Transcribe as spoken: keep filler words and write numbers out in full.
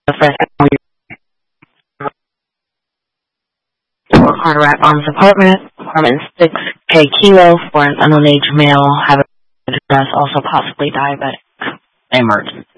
for Carteret Arms Apartment, apartment six K Kilo for an unknown age male having address, also possibly diabetic. Emergency.